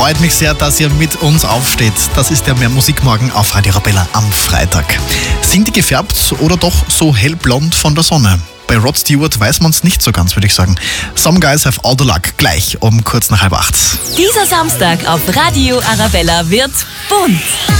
Freut mich sehr, dass ihr mit uns aufsteht. Das ist der Mehr Musikmorgen auf Radio Arabella am Freitag. Sind die gefärbt oder doch so hellblond von der Sonne? Bei Rod Stewart weiß man es nicht so ganz, würde ich sagen. Some Guys Have All the Luck, gleich um kurz nach 7:30. Dieser Samstag auf Radio Arabella wird bunt.